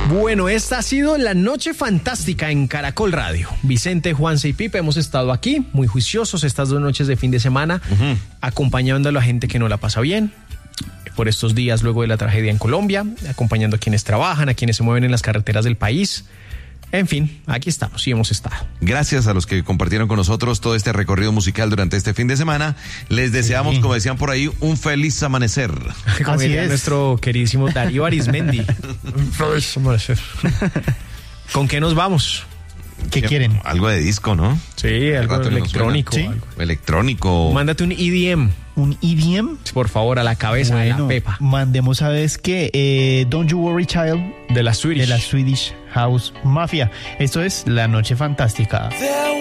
Bueno, esta ha sido la noche fantástica en Caracol Radio. Vicente, Juanse y Pipe hemos estado aquí, muy juiciosos estas 2 noches de fin de semana, acompañando a la gente que no la pasa bien por estos días luego de la tragedia en Colombia, acompañando a quienes trabajan, a quienes se mueven en las carreteras del país. En fin, aquí estamos y hemos estado. Gracias a los que compartieron con nosotros todo este recorrido musical durante este fin de semana. Les deseamos, como decían por ahí, un feliz amanecer. Como diría nuestro queridísimo Darío Arismendi. Un feliz amanecer. ¿Con qué nos vamos? ¿Qué quieren? Algo de disco, ¿no? Sí, algo electrónico. ¿Sí? Algo. Electrónico. Mándate un EDM. ¿Un EDM? Por favor, a la cabeza de la Pepa. Mandemos, ¿sabes qué? Don't You Worry Child. De la Swedish House Mafia. Esto es La Noche Fantástica.